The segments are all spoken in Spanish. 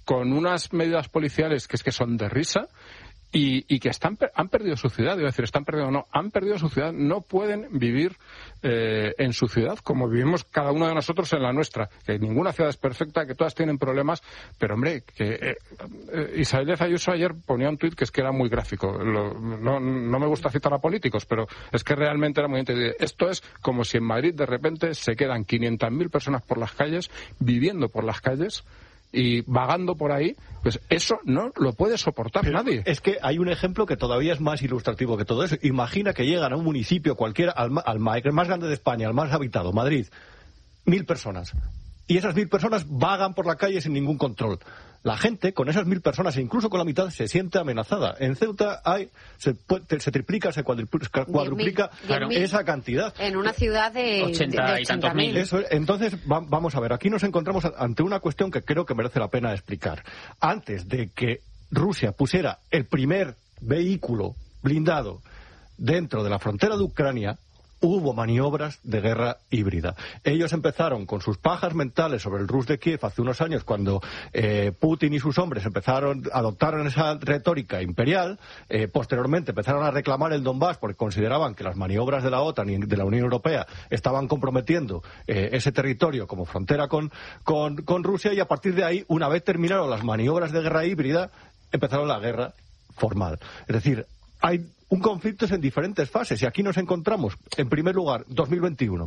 con unas medidas policiales que son de risa. Y que han perdido su ciudad, iba a decir, han perdido su ciudad, no pueden vivir en su ciudad como vivimos cada uno de nosotros en la nuestra, que ninguna ciudad es perfecta, que todas tienen problemas, pero hombre, que Isabel Díaz Ayuso ayer ponía un tuit que era muy gráfico, no me gusta citar a políticos, pero es que realmente era muy entendido. Esto es como si en Madrid de repente se quedan 500.000 personas por las calles, viviendo por las calles, y vagando por ahí, pues eso no lo puede soportar nadie. Es que hay un ejemplo que todavía es más ilustrativo que todo eso. Imagina que llegan a un municipio cualquiera, al más grande de España, al más habitado, Madrid, 1.000 personas. Y esas 1.000 personas vagan por la calle sin ningún control. La gente, con esas 1.000 personas, e incluso con la mitad, se siente amenazada. En Ceuta se triplica, se cuadruplica esa cantidad. En una ciudad de 80 y tantos mil. Eso, entonces, vamos a ver, aquí nos encontramos ante una cuestión que creo que merece la pena explicar. Antes de que Rusia pusiera el primer vehículo blindado dentro de la frontera de Ucrania, hubo maniobras de guerra híbrida. Ellos empezaron con sus pajas mentales sobre el Rus de Kiev hace unos años, cuando Putin y sus hombres adoptaron esa retórica imperial. Posteriormente empezaron a reclamar el Donbass porque consideraban que las maniobras de la OTAN y de la Unión Europea estaban comprometiendo ese territorio como frontera con Rusia, y a partir de ahí, una vez terminaron las maniobras de guerra híbrida, empezaron la guerra formal. Es decir, hay un conflicto en diferentes fases, y aquí nos encontramos, en primer lugar, 2021,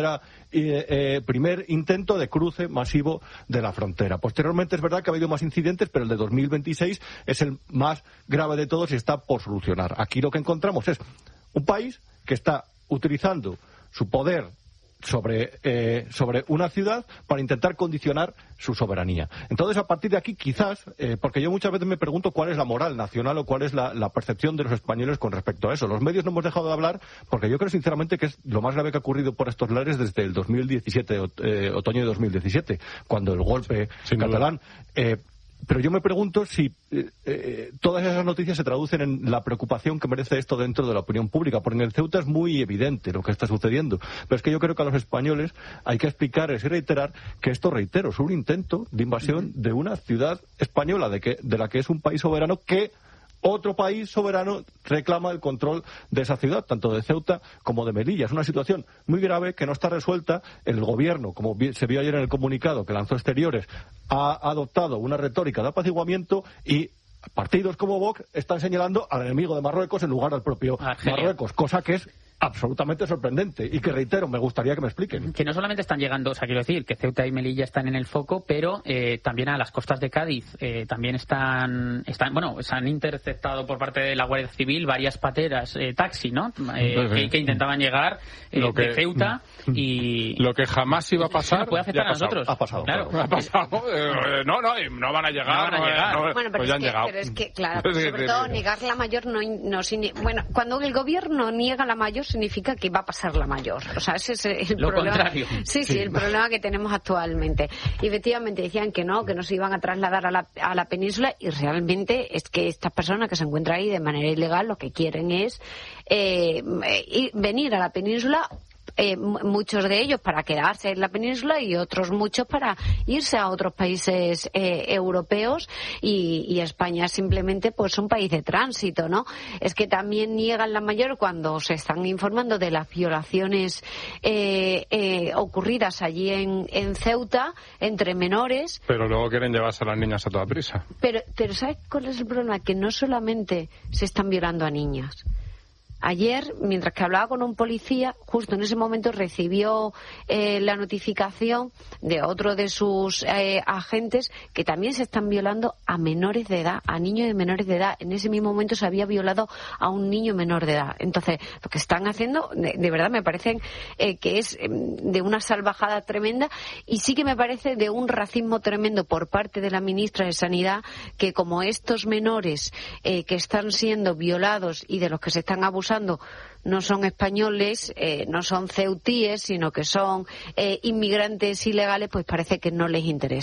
primer intento de cruce masivo de la frontera. Posteriormente es verdad que ha habido más incidentes, pero el de 2026 es el más grave de todos y está por solucionar. Aquí lo que encontramos es un país que está utilizando su poder sobre una ciudad para intentar condicionar su soberanía. Entonces, a partir de aquí, quizás, porque yo muchas veces me pregunto cuál es la moral nacional o cuál es la percepción de los españoles con respecto a eso. Los medios no hemos dejado de hablar porque yo creo sinceramente que es lo más grave que ha ocurrido por estos lares desde el 2017, otoño de 2017, cuando el golpe catalán. Pero yo me pregunto si todas esas noticias se traducen en la preocupación que merece esto dentro de la opinión pública, porque en el Ceuta es muy evidente lo que está sucediendo. Pero es que yo creo que a los españoles hay que explicarles y reiterar que esto, reitero, es un intento de invasión de una ciudad española, de la que es un país soberano, que otro país soberano reclama el control de esa ciudad, tanto de Ceuta como de Melilla. Es una situación muy grave que no está resuelta. El gobierno, como se vio ayer en el comunicado que lanzó Exteriores, ha adoptado una retórica de apaciguamiento, y partidos como Vox están señalando al enemigo de Marruecos en lugar al propio Marruecos, cosa que es absolutamente sorprendente y que, reitero, me gustaría que me expliquen. Que no solamente están llegando, o sea, quiero decir, que Ceuta y Melilla están en el foco, pero también a las costas de Cádiz también están, se han interceptado por parte de la Guardia Civil varias pateras, taxi, ¿no? Que intentaban llegar de Ceuta, y lo que jamás iba a pasar puede afectar a nosotros. Ha pasado. Claro. Ha pasado. No van a llegar. Bueno, pero, pues ya han llegado. Pero es que, claro, sobre todo negar la mayor no significa... Bueno, cuando el gobierno niega la mayor, significa que va a pasar la mayor. O sea, ese es el problema. Contrario. Sí, el problema que tenemos actualmente. Y efectivamente decían que no se iban a trasladar a la península, y realmente es que estas personas que se encuentran ahí de manera ilegal lo que quieren es venir a la península. Muchos de ellos para quedarse en la península y otros muchos para irse a otros países europeos, y España es simplemente pues un país de tránsito, ¿no? Es que también niegan la mayor cuando se están informando de las violaciones ocurridas allí en Ceuta entre menores. Pero luego quieren llevarse a las niñas a toda prisa. Pero ¿sabes cuál es el problema? Que no solamente se están violando a niñas. Ayer, mientras que hablaba con un policía, justo en ese momento recibió la notificación de otro de sus agentes que también se están violando a menores de edad, a niños de menores de edad. En ese mismo momento se había violado a un niño menor de edad. Entonces, lo que están haciendo, de verdad, me parece que es de una salvajada tremenda, y sí que me parece de un racismo tremendo por parte de la ministra de Sanidad, que como estos menores que están siendo violados y de los que se están abusando no son españoles, no son ceutíes, sino que son inmigrantes ilegales, pues parece que no les interesa.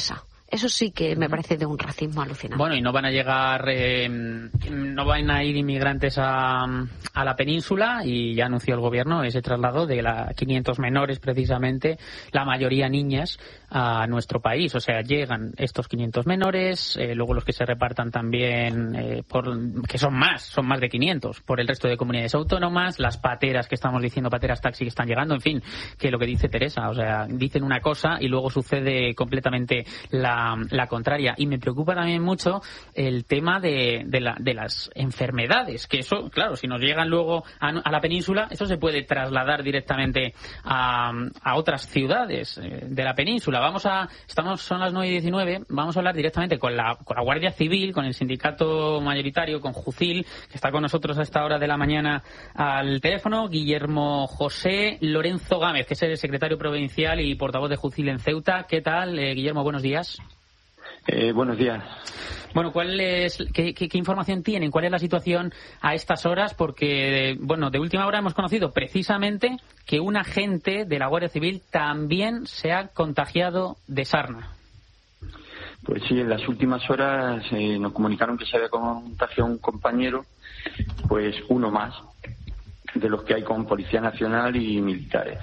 Eso sí que me parece de un racismo alucinante. Bueno, y no van a llegar, no van a ir inmigrantes a la península, y ya anunció el gobierno ese traslado de 500 menores, precisamente, la mayoría niñas, a nuestro país. O sea, llegan estos 500 menores, luego los que se repartan también, que son más de 500, por el resto de comunidades autónomas, las pateras que estamos diciendo, pateras taxi que están llegando, en fin, que lo que dice Teresa, o sea, dicen una cosa y luego sucede completamente la contraria. Y me preocupa también mucho el tema de las enfermedades, que eso, claro, si nos llegan luego a la península, eso se puede trasladar directamente a otras ciudades de la península. Son las 9:19, vamos a hablar directamente con la Guardia Civil, con el sindicato mayoritario, con Jucil, que está con nosotros a esta hora de la mañana al teléfono, Guillermo José Lorenzo Gámez, que es el secretario provincial y portavoz de Jucil en Ceuta. ¿Qué tal, Guillermo? Buenos días. Buenos días. Bueno, ¿qué información tienen? ¿Cuál es la situación a estas horas? Porque, bueno, de última hora hemos conocido precisamente que un agente de la Guardia Civil también se ha contagiado de sarna. Pues sí, en las últimas horas nos comunicaron que se había contagiado un compañero, pues uno más, de los que hay con Policía Nacional y militares.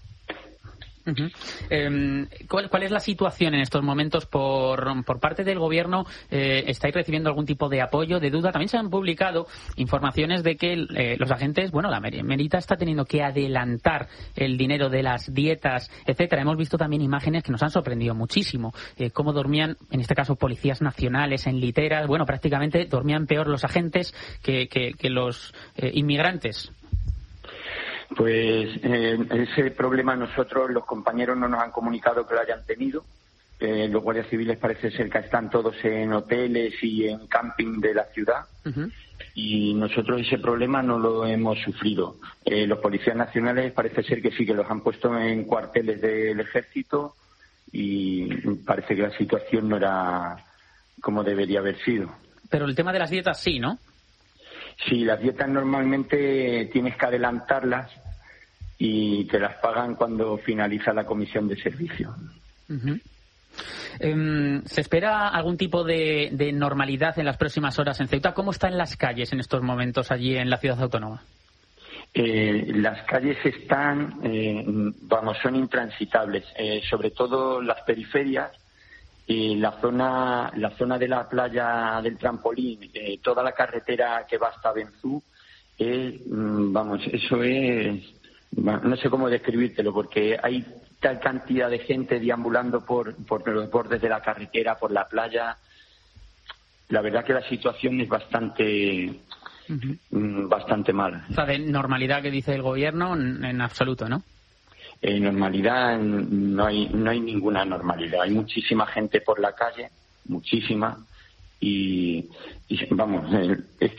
Uh-huh. ¿Cuál es la situación en estos momentos por parte del gobierno? ¿Estáis recibiendo algún tipo de apoyo, de duda? También se han publicado informaciones de que los agentes, la Merita está teniendo que adelantar el dinero de las dietas, etcétera. Hemos visto también imágenes que nos han sorprendido muchísimo, cómo dormían, en este caso, policías nacionales en literas. Bueno, prácticamente dormían peor los agentes que los inmigrantes. Pues ese problema nosotros, los compañeros, no nos han comunicado que lo hayan tenido. Los guardias civiles parece ser que están todos en hoteles y en camping de la ciudad. Uh-huh. Y nosotros ese problema no lo hemos sufrido. Los policías nacionales parece ser que sí, que los han puesto en cuarteles del ejército, y parece que la situación no era como debería haber sido. Pero el tema de las dietas sí, ¿no? Sí, las dietas normalmente tienes que adelantarlas y te las pagan cuando finaliza la comisión de servicio. Uh-huh. ¿Se espera algún tipo de normalidad en las próximas horas en Ceuta? ¿Cómo están las calles en estos momentos allí en la ciudad autónoma? Las calles están, son intransitables, sobre todo las periferias. La zona de la playa del Trampolín, toda la carretera que va hasta Benzú, eso es, no sé cómo describírtelo, porque hay tal cantidad de gente deambulando por los bordes de la carretera, por la playa. La verdad que la situación es bastante mala. O sea, de normalidad que dice el gobierno, en absoluto, ¿no? Normalidad, no hay ninguna normalidad. Hay muchísima gente por la calle, muchísima, y es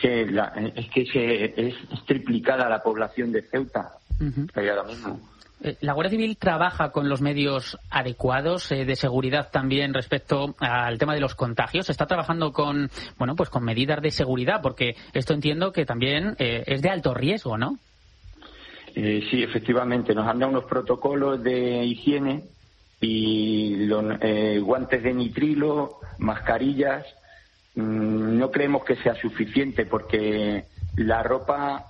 que es triplicada la población de Ceuta. Uh-huh. Que hay ahora mismo. ¿La Guardia Civil trabaja con los medios adecuados de seguridad también respecto al tema de los contagios? ¿Está trabajando con medidas de seguridad? Porque esto entiendo que también es de alto riesgo, ¿no? Sí, efectivamente. Nos han dado unos protocolos de higiene y guantes de nitrilo, mascarillas. No creemos que sea suficiente porque la ropa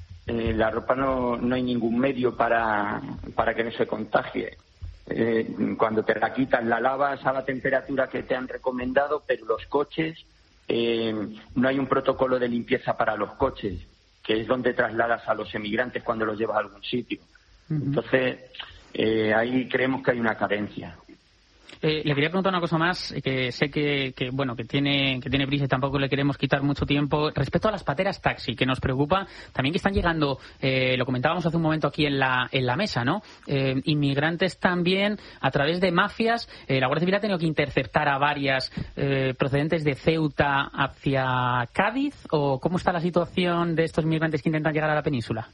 no hay ningún medio para que no se contagie. Cuando te la quitas, la lavas a la temperatura que te han recomendado, pero los coches, no hay un protocolo de limpieza para los coches, que es donde trasladas a los emigrantes cuando los llevas a algún sitio. Uh-huh. Entonces, ahí creemos que hay una carencia. Le quería preguntar una cosa más, que sé que tiene prisa y tampoco le queremos quitar mucho tiempo. Respecto a las pateras taxi, que nos preocupa también, que están llegando, lo comentábamos hace un momento aquí en la mesa, ¿no? Inmigrantes también a través de mafias. La Guardia Civil ha tenido que interceptar a varias procedentes de Ceuta hacia Cádiz. ¿O cómo está la situación de estos inmigrantes que intentan llegar a la península?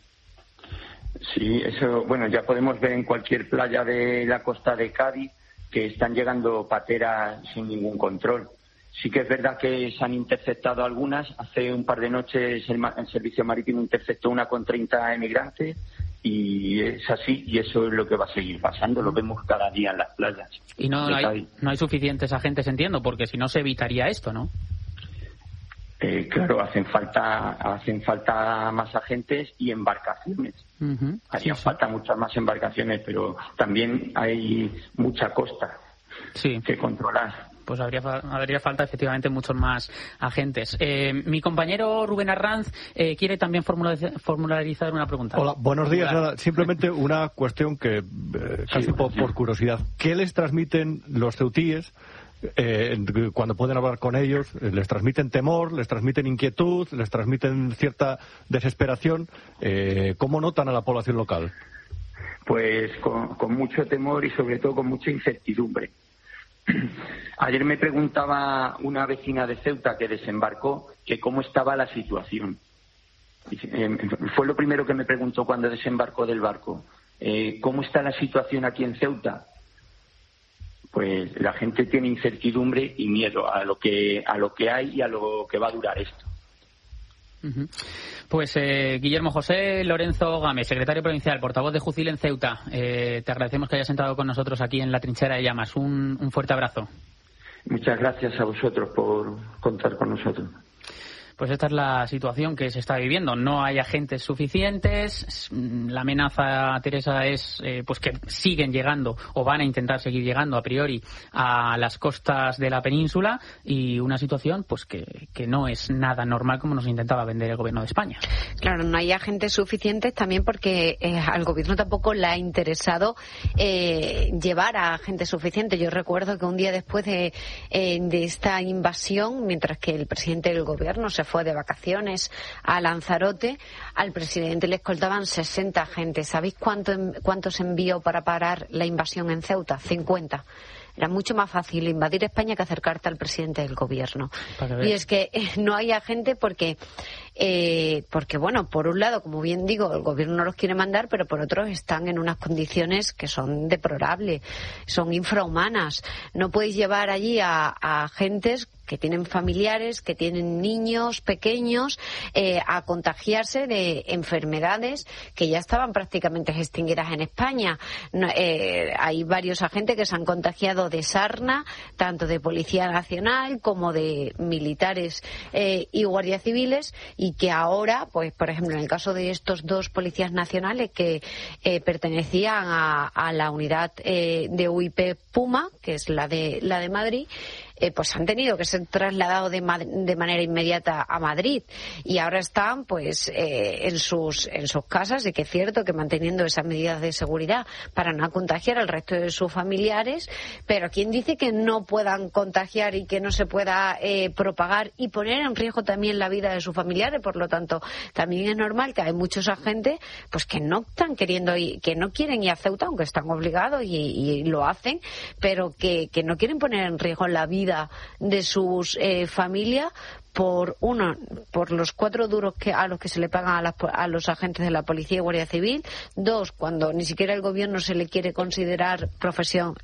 Sí, eso, ya podemos ver en cualquier playa de la costa de Cádiz que están llegando pateras sin ningún control. Sí que es verdad que se han interceptado algunas. Hace un par de noches el Servicio Marítimo interceptó una con 30 emigrantes y es así, y eso es lo que va a seguir pasando. Lo vemos cada día en las playas. Y no hay suficientes agentes, entiendo, porque si no se evitaría esto, ¿no? Claro, hacen falta más agentes y embarcaciones. Harían falta muchas más embarcaciones, pero también hay mucha costa que controlar. Pues habría falta efectivamente muchos más agentes. Mi compañero Rubén Arranz quiere también formularizar una pregunta. Hola, buenos días. Nada, simplemente una cuestión que casi por curiosidad. ¿Qué les transmiten los ceutíes cuando pueden hablar con ellos? ¿Les transmiten temor, les transmiten inquietud, les transmiten cierta desesperación? ¿Cómo notan a la población local? Pues con mucho temor y sobre todo con mucha incertidumbre. Ayer me preguntaba una vecina de Ceuta que desembarcó que cómo estaba la situación. Fue lo primero que me preguntó cuando desembarcó del barco. ¿Cómo está la situación aquí en Ceuta? Pues la gente tiene incertidumbre y miedo a lo que hay y a lo que va a durar esto. Pues Guillermo José Lorenzo Gámez, secretario provincial, portavoz de Jucil en Ceuta, te agradecemos que hayas entrado con nosotros aquí en la Trinchera de Llamas. Un fuerte abrazo. Muchas gracias a vosotros por contar con nosotros. Pues esta es la situación que se está viviendo. No hay agentes suficientes. La amenaza, Teresa, es pues que siguen llegando o van a intentar seguir llegando a priori a las costas de la península, y una situación pues que no es nada normal como nos intentaba vender el gobierno de España. Claro, no hay agentes suficientes también porque al gobierno tampoco le ha interesado llevar a agentes suficientes. Yo recuerdo que un día después de esta invasión, mientras que el presidente del gobierno se fue de vacaciones a Lanzarote, al presidente le escoltaban 60 agentes. ¿Sabéis cuántos envió para parar la invasión en Ceuta? 50. Era mucho más fácil invadir España que acercarte al presidente del gobierno. Y es que no hay agente porque, bueno, por un lado, como bien digo, el gobierno no los quiere mandar, pero por otro están en unas condiciones que son deplorables, son infrahumanas. No podéis llevar allí a agentes que tienen familiares, que tienen niños pequeños, a contagiarse de enfermedades que ya estaban prácticamente extinguidas en España. Hay varios agentes que se han contagiado de sarna, tanto de Policía Nacional como de militares y guardias civiles, y que ahora, pues por ejemplo, en el caso de estos dos policías nacionales que pertenecían a la unidad de UIP Puma, que es la de Madrid, pues han tenido que ser trasladados de manera inmediata a Madrid, y ahora están pues en sus casas, y que es cierto que manteniendo esas medidas de seguridad para no contagiar al resto de sus familiares, pero ¿quién dice que no puedan contagiar y que no se pueda propagar y poner en riesgo también la vida de sus familiares? Por lo tanto, también es normal que hay muchos agentes pues que no están queriendo ir, que no quieren ir a Ceuta, aunque están obligados y lo hacen, pero que no quieren poner en riesgo la vida de sus familias por los 4 duros a los que se le pagan a los agentes de la policía y guardia civil. 2, cuando ni siquiera el gobierno se le quiere considerarle profesión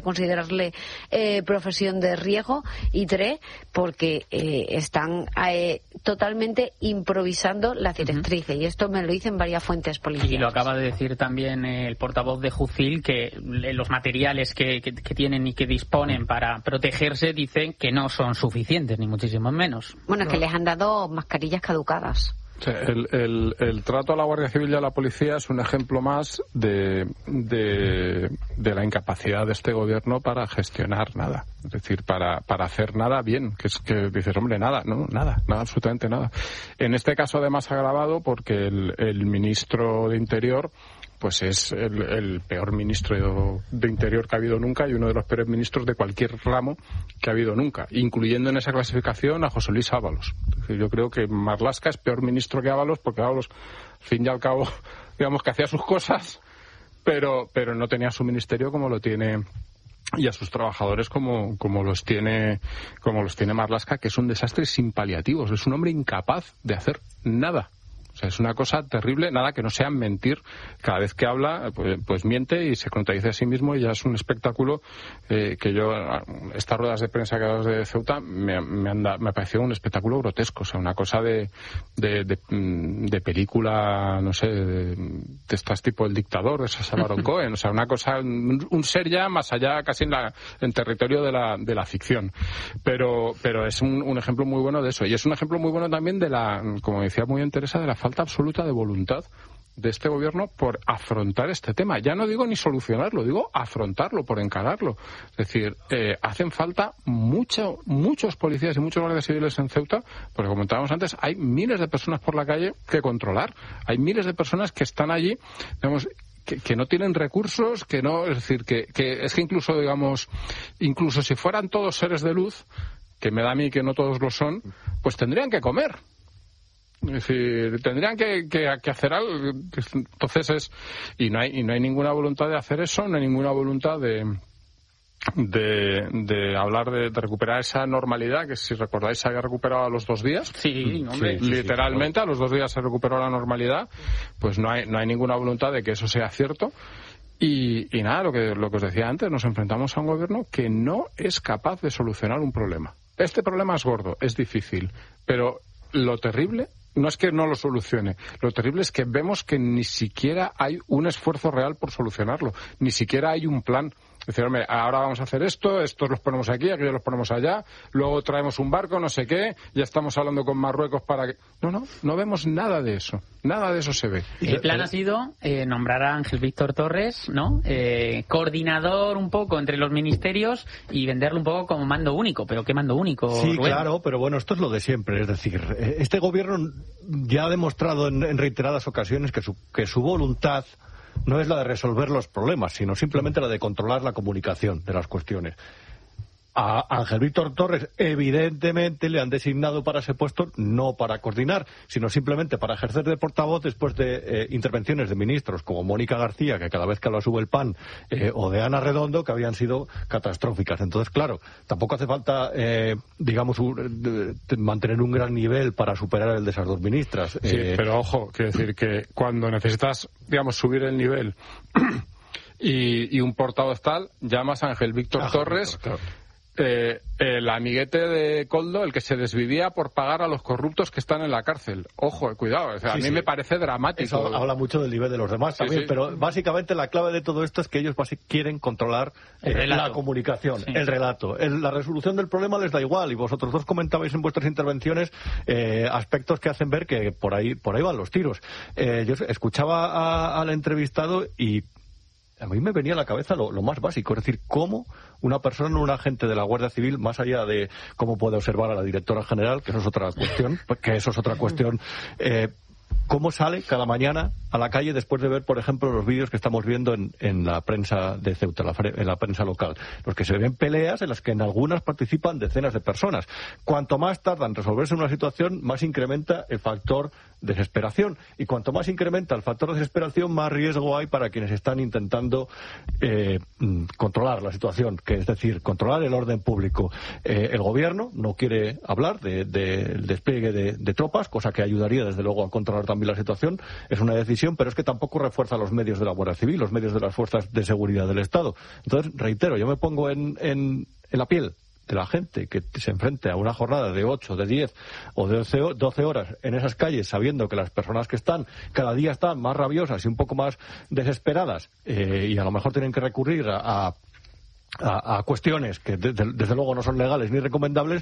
de riesgo. Y 3, porque están totalmente improvisando las directrices. Y esto me lo dicen varias fuentes policiales. Y lo acaba de decir también el portavoz de Jucil, que los materiales que tienen y que disponen para protegerse dicen que no son suficientes, ni muchísimo menos. Bueno, es que les han dado mascarillas caducadas. Sí, el trato a la Guardia Civil y a la policía es un ejemplo más de la incapacidad de este gobierno para gestionar nada. Es decir, para hacer nada bien. Que es que dices, hombre, nada, absolutamente nada. En este caso, además, agravado porque el ministro de Interior pues es el peor ministro de Interior que ha habido nunca, y uno de los peores ministros de cualquier ramo que ha habido nunca, incluyendo en esa clasificación a José Luis Ábalos. Yo creo que Marlaska es peor ministro que Ábalos, porque Ábalos, al fin y al cabo, digamos que hacía sus cosas, pero no tenía su ministerio como lo tiene, y a sus trabajadores como los tiene Marlaska, que es un desastre sin paliativos. Es un hombre incapaz de hacer nada. O sea, es una cosa terrible, nada que no sea mentir. Cada vez que habla, pues miente y se contradice a sí mismo, y ya es un espectáculo que yo, estas ruedas de prensa que hablas de Ceuta, me pareció un espectáculo grotesco. O sea, una cosa de película, no sé, de estas tipo El Dictador, de Sacha Baron Cohen. O sea, una cosa, un ser ya más allá, casi en territorio de la ficción. Pero es un ejemplo muy bueno de eso. Y es un ejemplo muy bueno también de como decía muy bien Teresa, de la falta absoluta de voluntad de este gobierno por afrontar este tema. Ya no digo ni solucionarlo, digo afrontarlo, por encararlo. Es decir, hacen falta muchos policías y muchos guardias civiles en Ceuta, porque como comentábamos antes, hay miles de personas por la calle que controlar. Hay miles de personas que están allí, digamos, que no tienen recursos, que no, es decir, que es que incluso si fueran todos seres de luz, que me da a mí que no todos lo son, pues tendrían que comer. Es decir, tendrían que hacer algo. Entonces y no hay ninguna voluntad de hacer eso, no hay ninguna voluntad de hablar de recuperar esa normalidad, que si recordáis se había recuperado a los 2 días. Sí, hombre. Literalmente, a los 2 días se recuperó la normalidad. Pues no hay ninguna voluntad de que eso sea cierto. Y nada, lo que os decía antes, nos enfrentamos a un gobierno que no es capaz de solucionar un problema. Este problema es gordo, es difícil, pero lo terrible no es que no lo solucione, lo terrible es que vemos que ni siquiera hay un esfuerzo real por solucionarlo, ni siquiera hay un plan. Es decir, hombre, ahora vamos a hacer estos los ponemos aquí, aquellos los ponemos allá, luego traemos un barco, no sé qué, ya estamos hablando con Marruecos para que... No vemos nada de eso se ve. El plan ha sido nombrar a Ángel Víctor Torres, ¿no? Coordinador un poco entre los ministerios y venderlo un poco como mando único. ¿Pero qué mando único, Sí, Rubén? claro, pero bueno, esto es lo de siempre. Es decir, este gobierno ya ha demostrado en reiteradas ocasiones que su voluntad no es la de resolver los problemas, sino simplemente la de controlar la comunicación de las cuestiones. A Ángel Víctor Torres, evidentemente, le han designado para ese puesto no para coordinar, sino simplemente para ejercer de portavoz después de intervenciones de ministros como Mónica García, que cada vez que habla sube el pan, o de Ana Redondo, que habían sido catastróficas. Entonces, claro, tampoco hace falta, mantener un gran nivel para superar el de esas 2 ministras. Sí, pero ojo, quiero decir que cuando necesitas, subir el nivel y un portavoz tal, llamas a Ángel Víctor Torres. Claro. El amiguete de Koldo, el que se desvivía por pagar a los corruptos que están en la cárcel. Ojo, cuidado, a mí me parece dramático. Eso habla mucho del nivel de los demás también, pero básicamente la clave de todo esto es que ellos quieren controlar la comunicación, el relato. La resolución del problema les da igual, y vosotros 2 comentabais en vuestras intervenciones aspectos que hacen ver que por ahí van los tiros. Yo escuchaba al entrevistado y a mí me venía a la cabeza lo más básico, es decir, cómo una persona, un agente de la Guardia Civil, más allá de cómo puede observar a la directora general, que eso es otra cuestión, cómo sale cada mañana a la calle después de ver, por ejemplo, los vídeos que estamos viendo en la prensa de Ceuta, en la prensa local, los que se ven peleas en las que en algunas participan decenas de personas. Cuanto más tarda en resolverse una situación, más incrementa el factor desesperación, y cuanto más incrementa el factor desesperación, más riesgo hay para quienes están intentando controlar la situación, que es decir, controlar el orden público. El gobierno no quiere hablar del despliegue de tropas, cosa que ayudaría desde luego a controlar también la situación. Es una decisión, pero es que tampoco refuerza los medios de la Guardia Civil, los medios de las fuerzas de seguridad del Estado. Entonces, reitero, yo me pongo en la piel de la gente que se enfrente a una jornada de 8, de 10 o de 12 horas en esas calles, sabiendo que las personas que están cada día están más rabiosas y un poco más desesperadas, y a lo mejor tienen que recurrir a cuestiones que desde luego no son legales ni recomendables,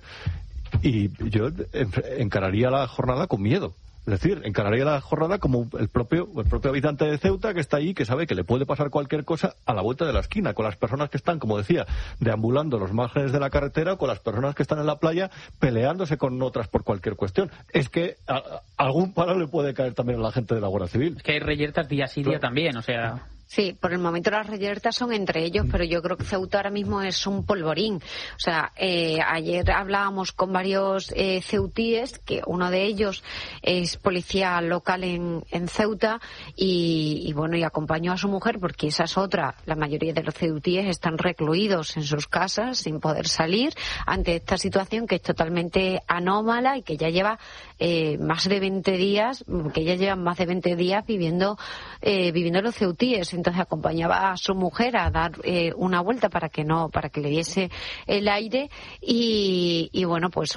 y yo encararía la jornada con miedo. Es decir, encararía la jornada como el propio habitante de Ceuta, que está ahí, que sabe que le puede pasar cualquier cosa a la vuelta de la esquina, con las personas que están, como decía, deambulando los márgenes de la carretera, o con las personas que están en la playa peleándose con otras por cualquier cuestión. Es que algún palo le puede caer también a la gente de la Guardia Civil. Es que hay reyertas día sí día también, o sea... Sí, por el momento las reyertas son entre ellos, pero yo creo que Ceuta ahora mismo es un polvorín. O sea, ayer hablábamos con varios ceutíes, que uno de ellos es policía local en Ceuta y bueno, y acompañó a su mujer, porque esa es otra. La mayoría de los ceutíes están recluidos en sus casas sin poder salir ante esta situación que es totalmente anómala y que ya lleva más de 20 días, que ya llevan más de 20 días viviendo los ceutíes. Entonces acompañaba a su mujer a dar una vuelta para que le diese el aire y bueno, pues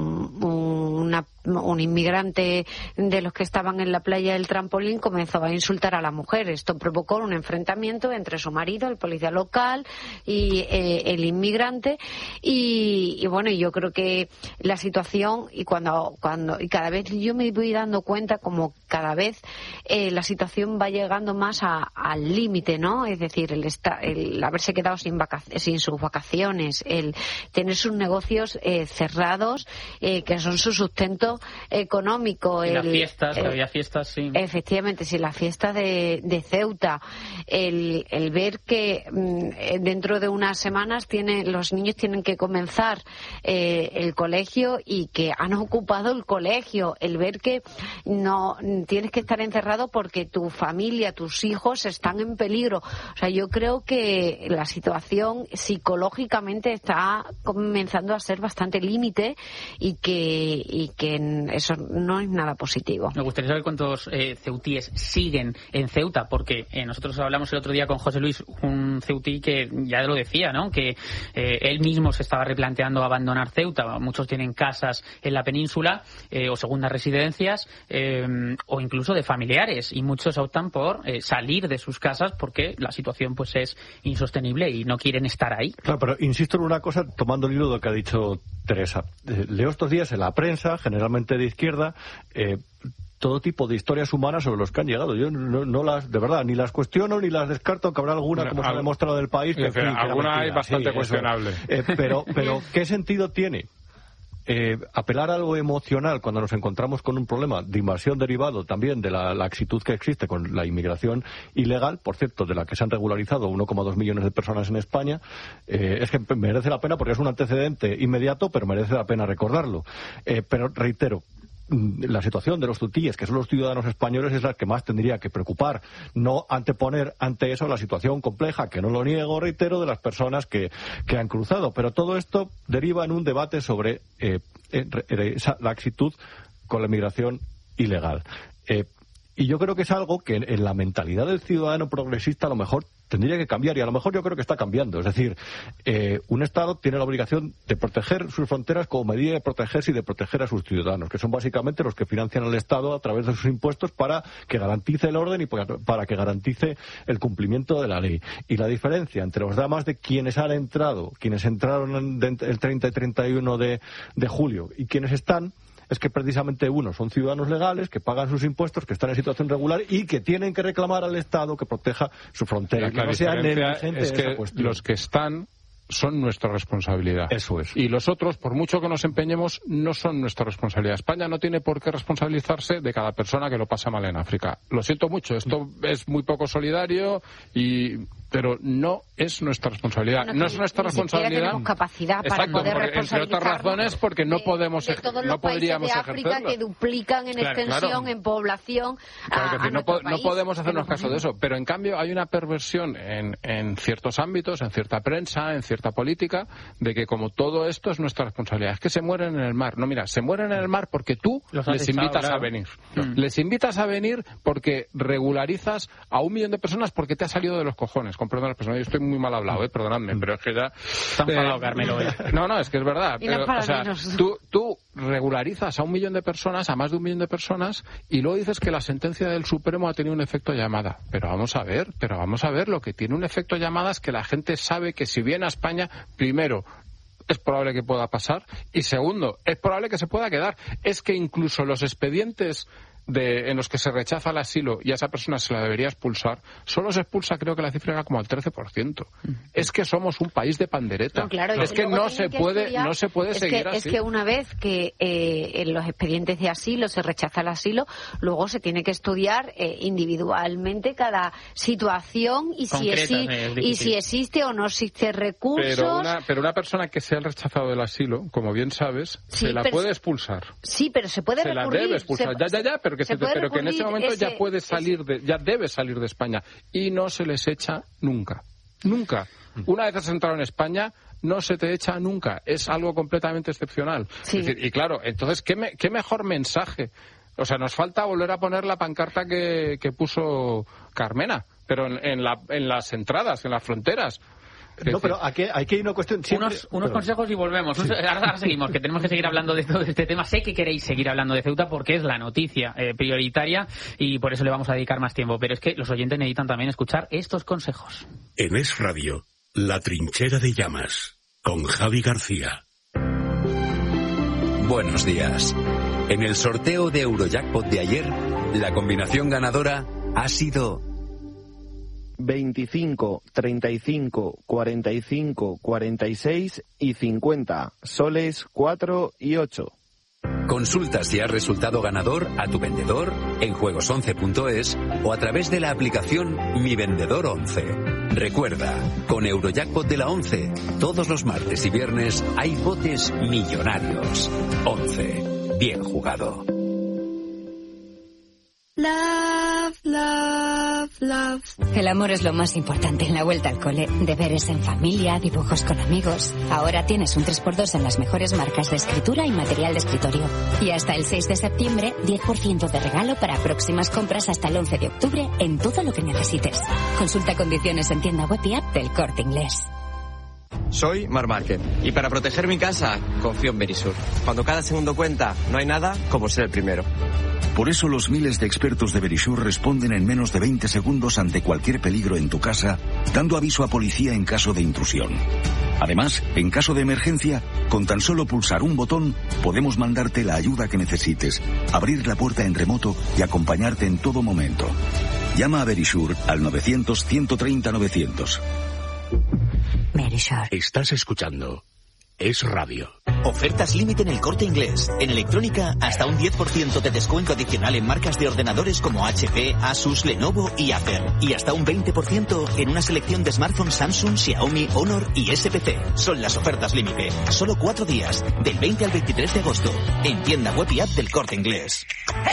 un inmigrante de los que estaban en la playa del trampolín comenzó a insultar a la mujer. Esto provocó un enfrentamiento entre su marido, el policía local, y el inmigrante y bueno, yo creo que la situación y cada vez yo me voy dando cuenta como cada vez la situación va llegando más al límite, ¿no? Es decir, el haberse quedado sin sus vacaciones, el tener sus negocios cerrados, que son su sustento económico. Y las fiestas, había fiestas, sí. Efectivamente, sí, la fiesta de Ceuta. El ver que dentro de unas semanas los niños tienen que comenzar el colegio y que han ocupado el colegio. El ver que no tienes que estar encerrado porque tu familia, tus hijos están en peligro. O sea, yo creo que la situación psicológicamente está comenzando a ser bastante límite y que eso no es nada positivo. Me gustaría saber cuántos ceutíes siguen en Ceuta, porque nosotros hablamos el otro día con José Luis, un ceutí que ya lo decía, ¿no? Que él mismo se estaba replanteando abandonar Ceuta. Muchos tienen casas en la península o segundas residencias o incluso de familiares, y muchos optan por salir de sus casas porque la situación pues es insostenible y no quieren estar ahí. Claro, pero insisto en una cosa, tomando el hilo de lo que ha dicho Teresa. Leo estos días en la prensa, generalmente de izquierda, todo tipo de historias humanas sobre los que han llegado. Yo no las, de verdad, ni las cuestiono ni las descarto, que habrá alguna, como se ha demostrado del país. Que, en fin, alguna hay bastante cuestionable. Pero ¿qué sentido tiene apelar a algo emocional cuando nos encontramos con un problema de invasión derivado también de la laxitud que existe con la inmigración ilegal, por cierto, de la que se han regularizado 1,2 millones de personas en España? Es que merece la pena porque es un antecedente inmediato, pero merece la pena recordarlo. Pero reitero, la situación de los ceutíes, que son los ciudadanos españoles, es la que más tendría que preocupar, no anteponer ante eso la situación compleja, que no lo niego, reitero, de las personas que han cruzado. Pero todo esto deriva en un debate sobre esa laxitud con la inmigración ilegal. Y yo creo que es algo que en la mentalidad del ciudadano progresista a lo mejor tendría que cambiar, y a lo mejor yo creo que está cambiando. Es decir, un Estado tiene la obligación de proteger sus fronteras como medida de protegerse y de proteger a sus ciudadanos, que son básicamente los que financian al Estado a través de sus impuestos para que garantice el orden y para que garantice el cumplimiento de la ley. Y la diferencia entre los dramas de quienes entraron el 30 y 31 de julio y quienes están, es que precisamente unos son ciudadanos legales que pagan sus impuestos, que están en situación regular y que tienen que reclamar al Estado que proteja su frontera. La diferencia es que los que están son nuestra responsabilidad. Eso es. Y los otros, por mucho que nos empeñemos, no son nuestra responsabilidad. España no tiene por qué responsabilizarse de cada persona que lo pasa mal en África. Lo siento mucho, esto es muy poco solidario, pero no es nuestra responsabilidad. No es nuestra responsabilidad. Tenemos capacidad para poder responsabilizarnos. Entre otras razones, porque no podríamos de África ejercerlo. Que duplican en extensión, en población. Claro que no podemos hacernos caso de eso. Pero en cambio hay una perversión en ciertos ámbitos, en cierta prensa, en cierta política, de que como todo esto es nuestra responsabilidad. Es que se mueren en el mar. No, mira, se mueren en el mar porque tú les invitas a venir. Les invitas a venir porque regularizas a 1 millón de personas porque te ha salido de los cojones. Con perdón a las personas, yo estoy muy mal hablado, perdonadme, pero es que ya... Está enfadado, Carmelo. No, es que es verdad. Pero, o sea, tú regularizas a 1 millón de personas, a más de 1 millón de personas, y luego dices que la sentencia del Supremo ha tenido un efecto llamada. Pero vamos a ver, lo que tiene un efecto llamada es que la gente sabe que si viene a España, primero, es probable que pueda pasar, y segundo, es probable que se pueda quedar. Es que incluso los expedientes en los que se rechaza el asilo y a esa persona se la debería expulsar, solo se expulsa, creo que la cifra era como al 13%. Es que somos un país de pandereta. No, claro, es que no se puede seguir así. Es que una vez que en los expedientes de asilo se rechaza el asilo, luego se tiene que estudiar individualmente cada situación y si existe o no existe recursos. Pero una persona que sea el rechazado del asilo, como bien sabes, se la puede expulsar. Sí, pero se puede recurrir. Se la debe expulsar. Pero que en ese momento ya debe salir de España. Y no se les echa nunca. Nunca. Una vez has entrado en España, no se te echa nunca. Es algo completamente excepcional. Sí. Es decir, y claro, entonces, ¿qué mejor mensaje? O sea, nos falta volver a poner la pancarta que puso Carmena, pero en las entradas, en las fronteras. No, pero aquí hay una cuestión... Unos consejos y volvemos. Sí. Ahora seguimos, que tenemos que seguir hablando de todo este tema. Sé que queréis seguir hablando de Ceuta porque es la noticia prioritaria y por eso le vamos a dedicar más tiempo. Pero es que los oyentes necesitan también escuchar estos consejos. En Es Radio, La Trinchera de Llamas, con Javi García. Buenos días. En el sorteo de Eurojackpot de ayer, la combinación ganadora ha sido 25, 35, 45, 46 y 50, soles 4 y 8. Consulta si has resultado ganador a tu vendedor en juegos11.es o a través de la aplicación Mi Vendedor 11. Recuerda, con Eurojackpot de la 11, todos los martes y viernes hay botes millonarios. 11. Bien jugado. Love, love, love. El amor es lo más importante en la vuelta al cole. Deberes en familia, dibujos con amigos. Ahora tienes un 3x2 en las mejores marcas de escritura y material de escritorio. Y hasta el 6 de septiembre, 10% de regalo para próximas compras hasta el 11 de octubre en todo lo que necesites. Consulta condiciones en tienda web y app del Corte Inglés. Soy Mar Márquez y para proteger mi casa confío en Verisur. Cuando cada segundo cuenta, no hay nada como ser el primero. Por eso los miles de expertos de Verisur responden en menos de 20 segundos ante cualquier peligro en tu casa, dando aviso a policía en caso de intrusión. Además, en caso de emergencia, con tan solo pulsar un botón, podemos mandarte la ayuda que necesites, abrir la puerta en remoto y acompañarte en todo momento. Llama a Verisur al 900-130-900. Verisur. Estás escuchando Es Radio. Ofertas límite en el Corte Inglés. En electrónica, hasta un 10% de descuento adicional en marcas de ordenadores como HP, Asus, Lenovo y Acer. Y hasta un 20% en una selección de smartphones Samsung, Xiaomi, Honor y SPC. Son las ofertas límite. Solo 4 días, del 20 al 23 de agosto. En tienda web y app del Corte Inglés.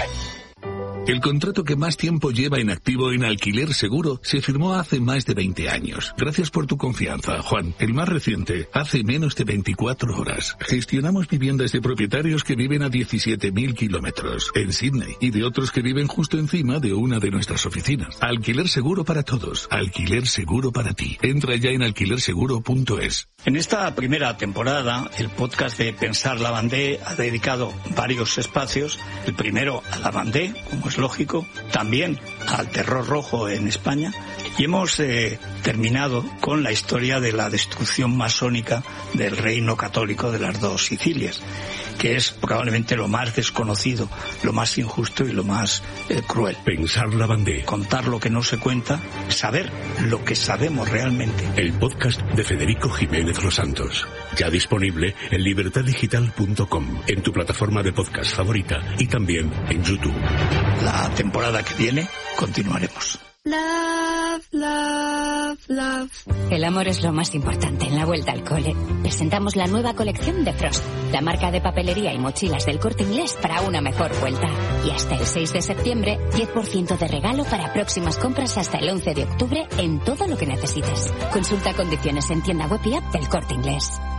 El contrato que más tiempo lleva en activo en Alquiler Seguro se firmó hace más de 20 años. Gracias por tu confianza, Juan. El más reciente, hace menos de 24 horas. Gestionamos viviendas de propietarios que viven a 17.000 kilómetros en Sydney y de otros que viven justo encima de una de nuestras oficinas. Alquiler Seguro para todos. Alquiler Seguro para ti. Entra ya en alquilerseguro.es. En esta primera temporada, el podcast de Pensar Lavandé ha dedicado varios espacios. El primero a Lavandé, como es lógico, también al terror rojo en España, y hemos terminado con la historia de la destrucción masónica del reino católico de las dos Sicilias, que es probablemente lo más desconocido, lo más injusto y lo más cruel. Pensar Lavandé. Contar lo que no se cuenta, saber lo que sabemos realmente. El podcast de Federico Jiménez Los Santos. Ya disponible en libertaddigital.com, en tu plataforma de podcast favorita y también en YouTube. La temporada que viene continuaremos. Love, love, love. El amor es lo más importante en la vuelta al cole. Presentamos la nueva colección de Frost, la marca de papelería y mochilas del Corte Inglés para una mejor vuelta. Y hasta el 6 de septiembre, 10% de regalo para próximas compras hasta el 11 de octubre en todo lo que necesites. Consulta condiciones en tienda web y app del Corte Inglés.